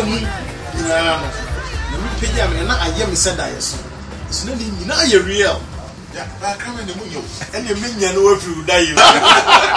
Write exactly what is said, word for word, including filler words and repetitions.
mu na na me pagya me na aye me said yes so na ni na aye real ya ba ka me ne mu nyo ene me nya no afiri dai